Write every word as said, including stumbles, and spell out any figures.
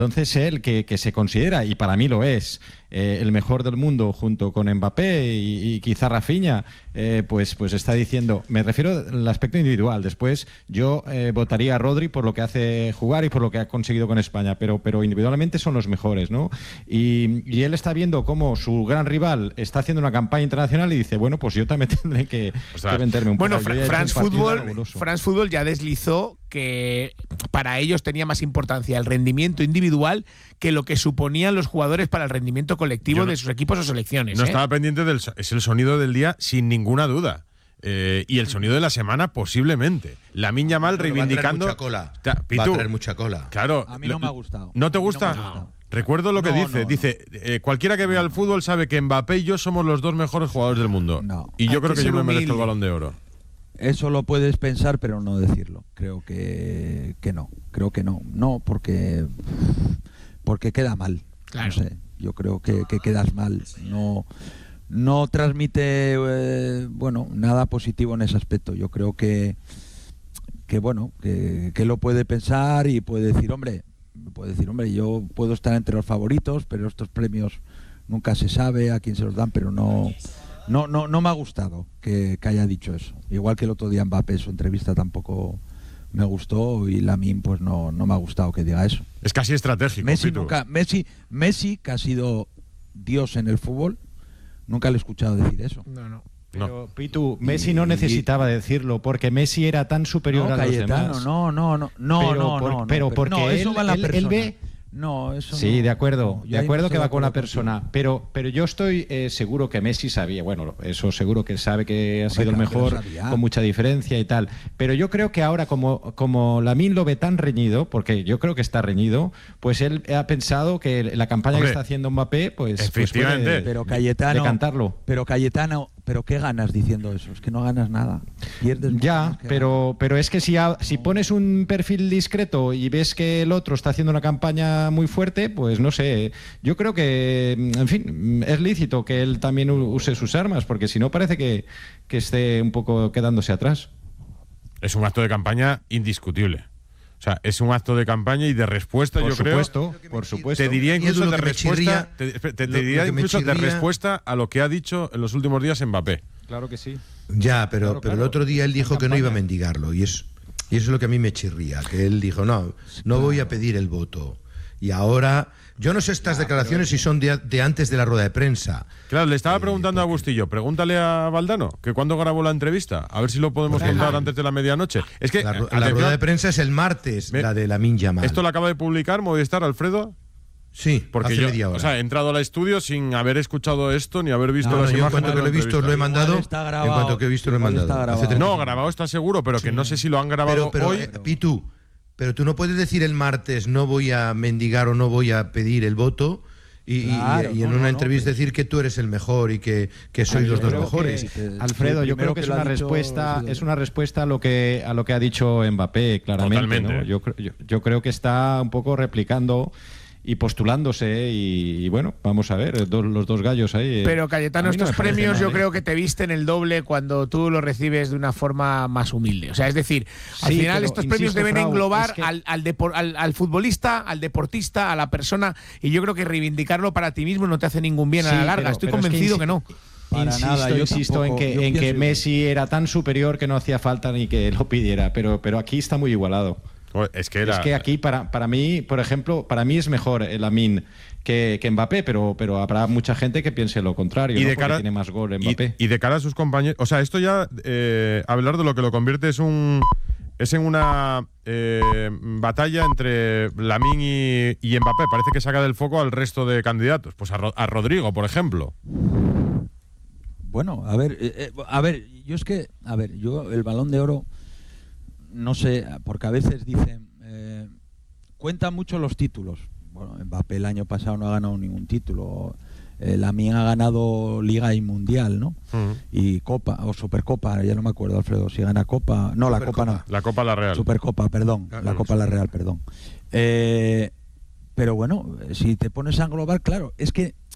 Entonces él, que, que se considera, y para mí lo es, eh, el mejor del mundo junto con Mbappé y, y quizá Rafinha, eh, pues, pues está diciendo, me refiero al aspecto individual, después yo eh, votaría a Rodri por lo que hace jugar y por lo que ha conseguido con España, pero, pero individualmente son los mejores, ¿no? Y, y él está viendo cómo su gran rival está haciendo una campaña internacional y dice, bueno, pues yo también tendré que, o sea, que venderme un bueno, poco. Fra France Football, France Football ya deslizó que para ellos tenía más importancia el rendimiento individual que lo que suponían los jugadores para el rendimiento colectivo no, de sus equipos o selecciones. No ¿eh? estaba pendiente del es el sonido del día sin ninguna duda. Eh, y el sonido de la semana posiblemente. Lamine Yamal reivindicando. Va a traer mucha cola. Va a traer mucha cola. Claro. A mí no me ha gustado. ¿No te gusta? No no Recuerdo lo que no, dice. No, no. Dice, eh, cualquiera que vea el fútbol sabe que Mbappé y yo somos los dos mejores jugadores del mundo. No. Y yo Hay creo que que yo me humilde. merezco el Balón de Oro. Eso lo puedes pensar, pero no decirlo. Creo que, que no. Creo que no. No, porque, porque queda mal. Claro. No sé. Yo creo que, que quedas mal. No, no transmite eh, bueno, nada positivo en ese aspecto. Yo creo que, que bueno, que, que lo puede pensar y puede decir, hombre, puede decir, hombre, yo puedo estar entre los favoritos, pero estos premios nunca se sabe a quién se los dan, pero no. No, no, no me ha gustado que, que haya dicho eso. Igual que el otro día Mbappé, su entrevista tampoco me gustó y Lamine pues no, no me ha gustado que diga eso. Es casi estratégico. Messi, nunca, Messi, Messi, que ha sido Dios en el fútbol, nunca le he escuchado decir eso. No, no. Pero, no. Pitu, Messi no necesitaba decirlo porque Messi era tan superior no, a Cayetano, los demás. No, no, no, no, pero no, por, no, pero no, porque no, eso él, va a la él, él persona. ve. No, eso sí, no, de acuerdo, no, de acuerdo que va con la persona, contigo. pero pero yo estoy eh, seguro que Messi sabía, bueno, eso seguro que sabe que ha Hombre, sido el claro que lo mejor sabía. con mucha diferencia y tal, pero yo creo que ahora como como Lamine lo ve tan reñido, porque yo creo que está reñido, pues él ha pensado que la campaña Hombre, que está haciendo Mbappé, pues, efectivamente. pues puede Pero Cayetano, decantarlo. Pero Cayetano, pero ¿qué ganas diciendo eso? Es que no ganas nada. Pierdes mucho Ya, más que pero, pero es que si, ha- si pones un perfil discreto y ves que el otro está haciendo una campaña muy fuerte, pues no sé. Yo creo que, en fin, es lícito que él también u- use sus armas, porque si no parece que, que esté un poco quedándose atrás. Es un acto de campaña indiscutible. O sea, es un acto de campaña y de respuesta, Por yo supuesto, creo. por supuesto. Te diría Y es incluso lo de que me respuesta, chirría- te, te- te lo- lo diría que me incluso de chirría- respuesta a lo que ha dicho en los últimos días Mbappé. Claro que sí. Ya, pero, Claro, pero claro. el otro día él dijo En que no iba a campaña. mendigarlo y, es, y eso es lo que a mí me chirría, que él dijo, no, no voy a pedir el voto. Y ahora, yo no sé estas declaraciones si son de, de antes de la rueda de prensa. Claro, le estaba Eh, preguntando a Bustillo, pregúntale a Valdano, que cuándo grabó la entrevista, a ver si lo podemos Pues contar la- antes de la medianoche. Es que, La, ru- la atención, rueda de prensa es el martes, Me- la de Lamine Yamal. esto lo acaba de publicar Movistar, Alfredo, Sí, porque hace yo, media hora. o sea, he entrado al estudio sin haber escuchado esto ni haber visto No, las yo en imágenes. cuanto de que la lo he visto lo he entrevista. mandado. Igual está grabado, En cuanto que he visto lo he igual mandado. está Hace grabado. tres- No, grabado está seguro, pero que no sé si lo han grabado pero, pero hoy. eh, Pitu, pero tú no puedes decir el martes no voy a mendigar o no voy a pedir el voto y, y- Claro, y en no, una no, entrevista no, pero- decir que tú eres el mejor y que, que sois Yo los dos creo mejores. que- Alfredo, Sí, yo primero creo que, que es lo ha una dicho respuesta, ha sido- es una respuesta a lo que a lo que ha dicho Mbappé, claramente. Totalmente. ¿no? Yo, cre- yo, yo creo que está un poco replicando y postulándose y, y bueno, vamos a ver, dos- los dos gallos ahí. eh. Pero Cayetano, A mí no estos me parece premios mal, yo ¿eh? creo que te visten el doble cuando tú los recibes de una forma más humilde. O sea, es decir, al Sí, final pero, estos insisto, premios deben Frau, englobar es que- al, al, depor- al, al futbolista, al deportista, a la persona, y yo creo que reivindicarlo para ti mismo no te hace ningún bien a Sí, la larga. pero- Estoy pero es que convencido insi- que, no. Para insisto, nada, yo insisto en tampoco, que, yo en que pienso- Messi era tan superior que no hacía falta ni que lo pidiera, pero, pero aquí está muy igualado. Es que era. Es que aquí, para, para mí, por ejemplo, para mí es mejor el Lamine que, que Mbappé, pero, pero habrá mucha gente que piense lo contrario, y ¿no? de Porque cara tiene más gol y, Mbappé. y de cara a sus compañeros, o sea, esto ya eh, hablar de lo que lo convierte es un es en una eh, batalla entre Lamine y, y Mbappé. Parece que saca del foco al resto de candidatos, pues a, Ro- a Rodrigo, por ejemplo. Bueno, a ver, eh, eh, a ver, yo es que, a ver, yo el Balón de Oro, no sé, porque a veces dicen, eh, cuentan mucho los títulos. Bueno, Mbappé el año pasado no ha ganado ningún título. Eh, Lamine ha ganado Liga y Mundial, ¿no? Uh-huh. Y Copa, o Supercopa, ya no me acuerdo, Alfredo, si gana Copa. No, la Copa no. La Copa La Real. Supercopa, perdón. Claro, la Copa La Real, perdón. Eh, pero bueno, si te pones a englobar, claro, es que